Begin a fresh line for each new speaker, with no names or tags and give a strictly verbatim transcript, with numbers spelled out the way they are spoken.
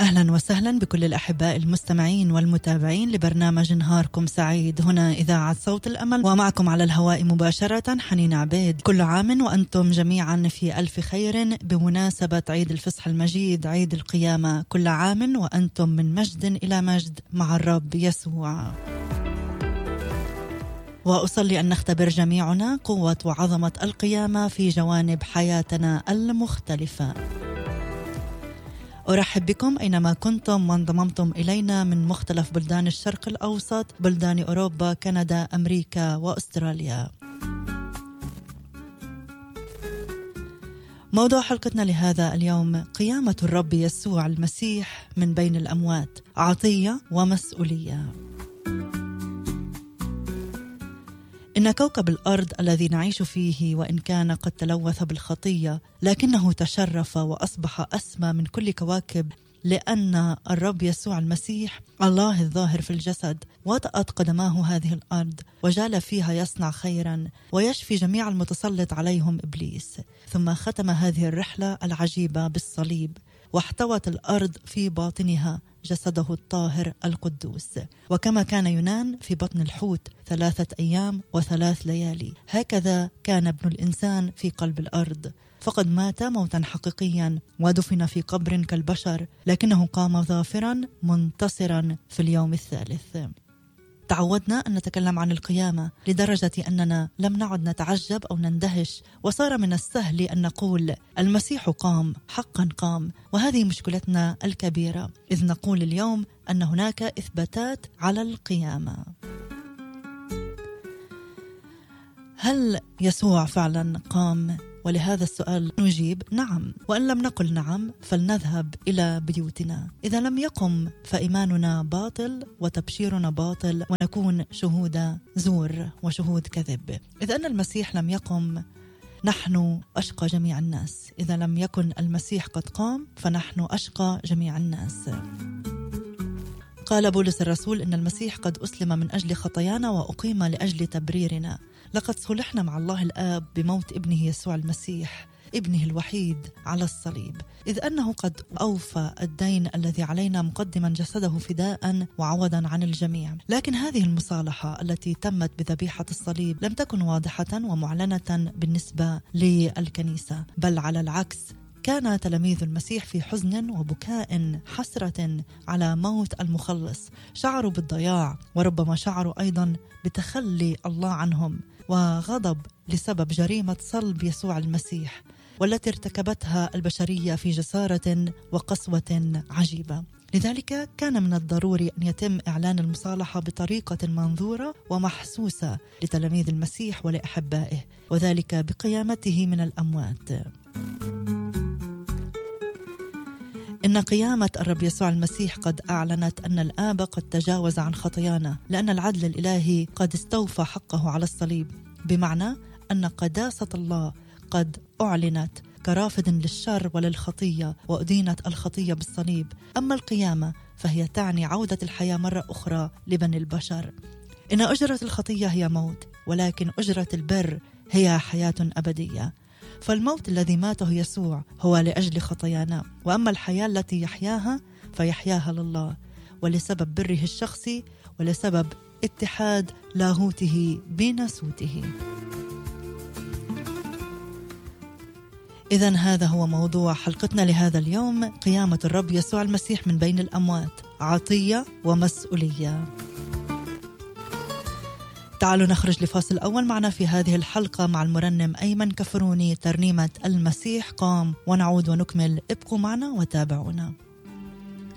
أهلا وسهلا بكل الأحباء المستمعين والمتابعين لبرنامج نهاركم سعيد هنا إذاعة صوت الأمل، ومعكم على الهواء مباشرة حنين عبيد. كل عام وأنتم جميعا في ألف خير بمناسبة عيد الفصح المجيد، عيد القيامة. كل عام وأنتم من مجد إلى مجد مع الرب يسوع. وأصلي أن نختبر جميعنا قوة وعظمة القيامة في جوانب حياتنا المختلفة. أرحب بكم أينما كنتم وانضممتم إلينا من مختلف بلدان الشرق الأوسط، بلدان أوروبا، كندا، أمريكا وأستراليا. موضوع حلقتنا لهذا اليوم: قيامة الرب يسوع المسيح من بين الأموات، عطية ومسؤولية. إن كوكب الأرض الذي نعيش فيه وإن كان قد تلوث بالخطية، لكنه تشرف وأصبح أسمى من كل كواكب، لأن الرب يسوع المسيح الله الظاهر في الجسد وطأت قدماه هذه الأرض وجال فيها يصنع خيرا ويشفي جميع المتسلط عليهم إبليس. ثم ختم هذه الرحلة العجيبة بالصليب، واحتوت الأرض في باطنها جسده الطاهر القدوس. وكما كان يونان في بطن الحوت ثلاثة أيام وثلاث ليالي، هكذا كان ابن الإنسان في قلب الأرض، فقد مات موتا حقيقيا ودفن في قبر كالبشر، لكنه قام ظافرا منتصرا في اليوم الثالث. تعودنا أن نتكلم عن القيامة لدرجة أننا لم نعد نتعجب أو نندهش، وصار من السهل أن نقول المسيح قام، حقا قام. وهذه مشكلتنا الكبيرة، إذ نقول اليوم أن هناك إثباتات على القيامة. هل يسوع فعلا قام؟ ولهذا السؤال نجيب نعم، وإن لم نقل نعم فلنذهب إلى بيوتنا. إذا لم يقم فإيماننا باطل وتبشيرنا باطل، ونكون شهود زور وشهود كذب. إذا أن المسيح لم يقم نحن أشقى جميع الناس، إذا لم يكن المسيح قد قام فنحن أشقى جميع الناس. قال بولس الرسول إن المسيح قد أسلم من أجل خطايانا وأقيم لأجل تبريرنا. لقد صلحنا مع الله الآب بموت ابنه يسوع المسيح، ابنه الوحيد على الصليب، إذ أنه قد أوفى الدين الذي علينا مقدما جسده فداء وعوضا عن الجميع. لكن هذه المصالحة التي تمت بذبيحة الصليب لم تكن واضحة ومعلنة بالنسبة للكنيسة، بل على العكس، كان تلاميذ المسيح في حزن وبكاء حسرة على موت المخلص، شعروا بالضياع، وربما شعروا أيضا بتخلي الله عنهم، وغضب لسبب جريمة صلب يسوع المسيح والتي ارتكبتها البشرية في جسارة وقسوة عجيبة. لذلك كان من الضروري أن يتم إعلان المصالحة بطريقة منظورة ومحسوسة لتلاميذ المسيح ولأحبائه، وذلك بقيامته من الأموات. إن قيامة الرب يسوع المسيح قد أعلنت أن الآب قد تجاوز عن خطايانا، لأن العدل الإلهي قد استوفى حقه على الصليب، بمعنى أن قداسة الله قد أعلنت كرافد للشر وللخطية، وأدينت الخطية بالصليب. أما القيامة فهي تعني عودة الحياة مرة أخرى لبني البشر. إن أجرة الخطية هي موت، ولكن أجرة البر هي حياة أبدية. فالموت الذي ماته يسوع هو لأجل خطايانا، وأما الحياة التي يحياها فيحياها لله ولسبب بره الشخصي ولسبب اتحاد لاهوته بناسوته. إذن هذا هو موضوع حلقتنا لهذا اليوم: قيامة الرب يسوع المسيح من بين الأموات، عطية ومسؤولية. تعالوا نخرج لفاصل أول. معنا في هذه الحلقة مع المرنم أيمن كفروني ترنيمة المسيح قام، ونعود ونكمل. ابقوا معنا وتابعونا.